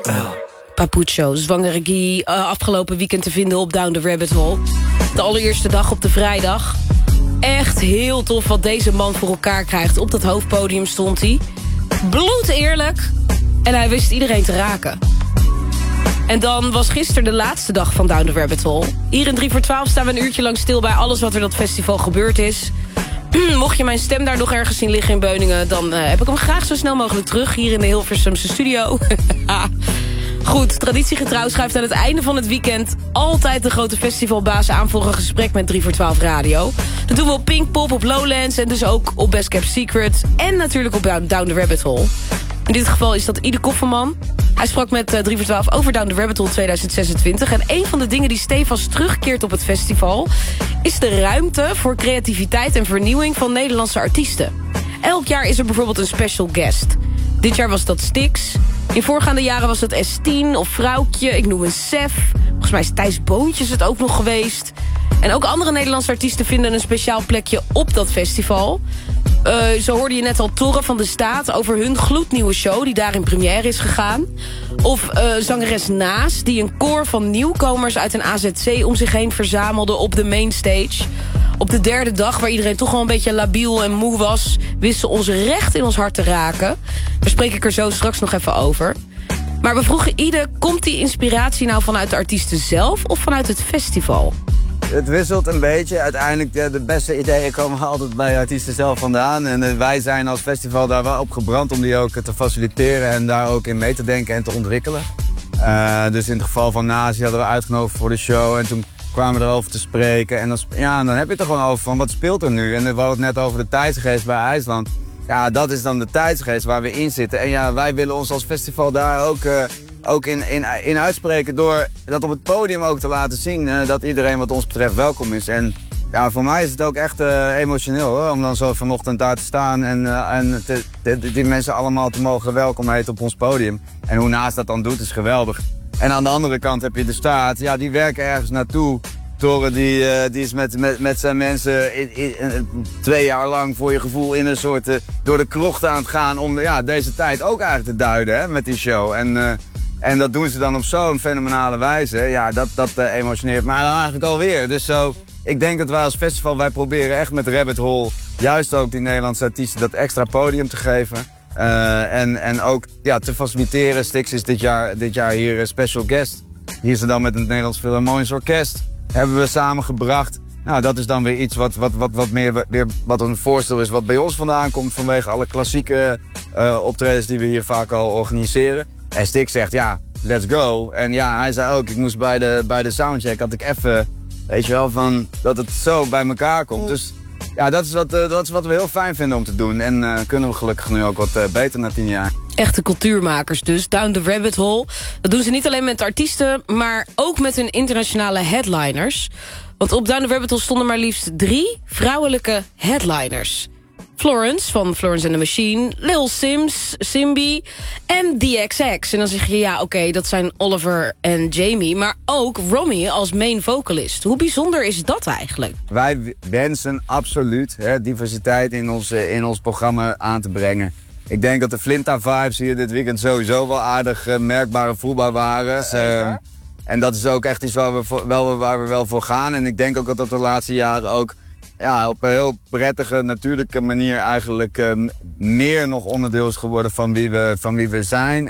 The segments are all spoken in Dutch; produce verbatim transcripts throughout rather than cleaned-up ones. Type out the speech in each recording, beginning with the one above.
Papucho, zwangere Guy, uh, afgelopen weekend te vinden op Down the Rabbit Hole. De allereerste dag op de vrijdag. Echt heel tof wat deze man voor elkaar krijgt. Op dat hoofdpodium stond hij. Bloed eerlijk. En hij wist iedereen te raken. En dan was gisteren de laatste dag van Down the Rabbit Hole. Hier in drie voor twaalf staan we een uurtje lang stil bij alles wat er dat festival gebeurd is. Mocht je mijn stem daar nog ergens zien liggen in Beuningen, dan uh, heb ik hem graag zo snel mogelijk terug hier in de Hilversumse studio. Goed, traditiegetrouw schuift aan het einde van het weekend altijd de grote festivalbaas aan voor een gesprek met drie voor twaalf radio. Dat doen we op Pinkpop, op Lowlands en dus ook op Best Kept Secret en natuurlijk op Down the Rabbit Hole. In dit geval is dat Ide Kofferman. Hij sprak met uh, drie voor twaalf over Down the Rabbit Hole tweeduizend zesentwintig. En een van de dingen die stevast terugkeert op het festival is de ruimte voor creativiteit en vernieuwing van Nederlandse artiesten. Elk jaar is er bijvoorbeeld een special guest. Dit jaar was dat Styx. In voorgaande jaren was het S tien of Vrouwtje. Ik noem een Sef. Volgens mij is Thijs Boontjes het ook nog geweest. En ook andere Nederlandse artiesten vinden een speciaal plekje op dat festival. Uh, zo hoorde je net al Torre van de Staat over hun gloednieuwe show die daar in première is gegaan. Of uh, zangeres Naas die een koor van nieuwkomers uit een A Z C om zich heen verzamelde op de mainstage. Op de derde dag, waar iedereen toch wel een beetje labiel en moe was, wist ze ons recht in ons hart te raken. Daar spreek ik er zo straks nog even over. Maar we vroegen Ide, komt die inspiratie nou vanuit de artiesten zelf of vanuit het festival? Het wisselt een beetje. Uiteindelijk, de, de beste ideeën komen altijd bij artiesten zelf vandaan. En uh, wij zijn als festival daar wel op gebrand om die ook te faciliteren en daar ook in mee te denken en te ontwikkelen. Uh, dus in het geval van Nazi hadden we uitgenodigd voor de show en toen kwamen we erover te spreken. En dan, ja, dan heb je het er gewoon over van wat speelt er nu. En we hadden het net over de tijdsgeest bij IJsland. Ja, dat is dan de tijdsgeest waar we in zitten. En ja, wij willen ons als festival daar ook, uh, ook in, in, in uitspreken door dat op het podium ook te laten zien. Uh, dat iedereen wat ons betreft welkom is. En ja, voor mij is het ook echt uh, emotioneel hoor, om dan zo vanochtend daar te staan en, uh, en te, te, die mensen allemaal te mogen welkom heten op ons podium. En hoe Naast dat dan doet is geweldig. En aan de andere kant heb je de staat, ja, die werken ergens naartoe. Toren die, uh, die is met, met, met zijn mensen in, in, in, twee jaar lang voor je gevoel in een soort uh, door de krocht aan het gaan om ja, deze tijd ook eigenlijk te duiden hè, met die show. En, uh, en dat doen ze dan op zo'n fenomenale wijze. Ja, dat, dat uh, emotioneert mij dan eigenlijk alweer. Dus zo, ik denk dat wij als festival, wij proberen echt met Rabbit Hole juist ook die Nederlandse artiesten dat extra podium te geven. Uh, en, en ook ja, te faciliteren. Styx is dit jaar, dit jaar hier een special guest. Hier is ze dan met het Nederlands Philharmonisch Orkest. Hebben we samengebracht. Nou, dat is dan weer iets wat, wat, wat, wat meer weer, wat een voorstel is wat bij ons vandaan komt vanwege alle klassieke uh, optredens die we hier vaak al organiseren. En Styx zegt ja, let's go. En ja, hij zei ook, ik moest bij de, bij de soundcheck had ik even, weet je wel, van dat het zo bij elkaar komt. Dus ja, dat is wat, uh, dat is wat we heel fijn vinden om te doen. En uh, kunnen we gelukkig nu ook wat uh, beter na tien jaar. Echte cultuurmakers dus, Down the Rabbit Hole. Dat doen ze niet alleen met artiesten, maar ook met hun internationale headliners. Want op Down the Rabbit Hole stonden maar liefst drie vrouwelijke headliners. Florence van Florence and the Machine, Lil Sims, Simbi en D X X. En dan zeg je, ja oké, okay, dat zijn Oliver en Jamie, maar ook Romy als main vocalist. Hoe bijzonder is dat eigenlijk? Wij wensen absoluut hè, diversiteit in ons, in ons programma aan te brengen. Ik denk dat de Flinta-vibes hier dit weekend sowieso wel aardig uh, merkbaar en voelbaar waren. Uh, en dat is ook echt iets waar we, voor, wel, waar we wel voor gaan. En ik denk ook dat dat de laatste jaren ook ja, op een heel prettige, natuurlijke manier eigenlijk uh, meer nog onderdeel is geworden van wie we, van wie we zijn. Uh,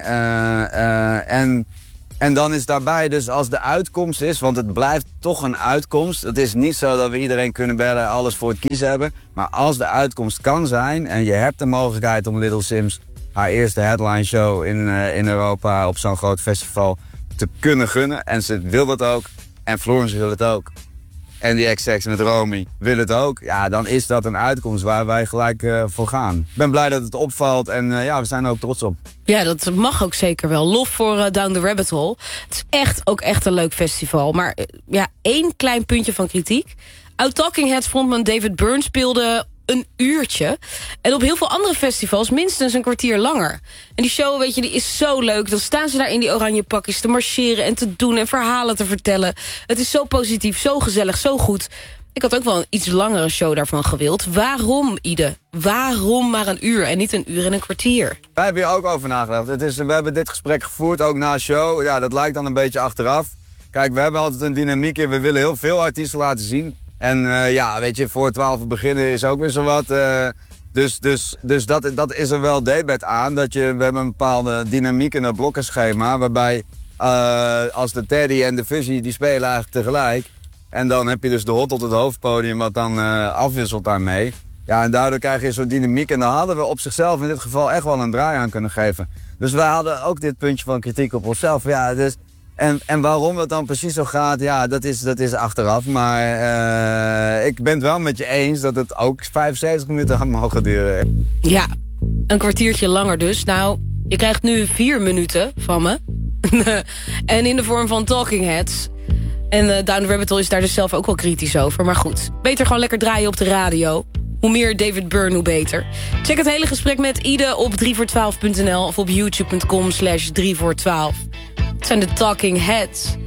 uh, en, en dan is daarbij dus als de uitkomst is, want het blijft toch een uitkomst. Het is niet zo dat we iedereen kunnen bellen, alles voor het kiezen hebben. Maar als de uitkomst kan zijn en je hebt de mogelijkheid om Little Sims haar eerste headline show in, uh, in Europa op zo'n groot festival te kunnen gunnen. En ze wil het ook. En Florence wil het ook. En die X X met Romy wil het ook. Ja, dan is dat een uitkomst waar wij gelijk uh, voor gaan. Ik ben blij dat het opvalt en uh, ja, we zijn er ook trots op. Ja, dat mag ook zeker wel. Lof voor uh, Down the Rabbit Hole. Het is echt ook echt een leuk festival. Maar uh, ja, één klein puntje van kritiek. Out Talking Heads frontman David Byrne speelde een uurtje. En op heel veel andere festivals minstens een kwartier langer. En die show, weet je, die is zo leuk. Dan staan ze daar in die oranje pakjes te marcheren en te doen en verhalen te vertellen. Het is zo positief, zo gezellig, zo goed. Ik had ook wel een iets langere show daarvan gewild. Waarom, Ide? Waarom maar een uur en niet een uur en een kwartier? Wij hebben hier ook over nagedacht. Het is, we hebben dit gesprek gevoerd, ook na een show. Ja, dat lijkt dan een beetje achteraf. Kijk, we hebben altijd een dynamiek in. We willen heel veel artiesten laten zien. En uh, ja, weet je, voor twaalf beginnen is ook weer zo wat. Uh, dus dus, dus dat, dat is er wel debet aan. Dat je, we hebben een bepaalde dynamiek in het blokkenschema. Waarbij uh, als de Teddy en de Fuzzy, die spelen eigenlijk tegelijk. En dan heb je dus de hot op het hoofdpodium wat dan uh, afwisselt daarmee. Ja, en daardoor krijg je zo'n dynamiek. En dan hadden we op zichzelf in dit geval echt wel een draai aan kunnen geven. Dus wij hadden ook dit puntje van kritiek op onszelf. Ja, dus, en, en waarom het dan precies zo gaat, ja, dat is, dat is achteraf. Maar uh, ik ben het wel met je eens dat het ook vijfenzeventig minuten had mogen duren. Ja, een kwartiertje langer dus. Nou, je krijgt nu vier minuten van me. En in de vorm van Talking Heads. En uh, Down the Rabbit Hole is daar dus zelf ook wel kritisch over. Maar goed, beter gewoon lekker draaien op de radio. Hoe meer David Byrne, hoe beter. Check het hele gesprek met Ide op drie voor twaalf punt n l of op youtube punt com slash drie voor twaalf. Het zijn de Talking Heads.